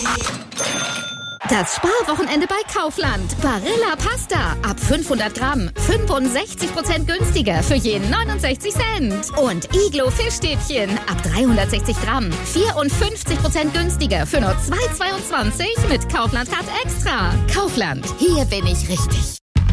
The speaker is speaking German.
Das Sparwochenende bei Kaufland. Barilla Pasta. Ab 500 Gramm. 65% günstiger für jeden 69 Cent. Und Iglo Fischstäbchen. Ab 360 Gramm. 54% günstiger für nur 2,22 mit Kaufland Card Extra. Kaufland. Hier bin ich richtig.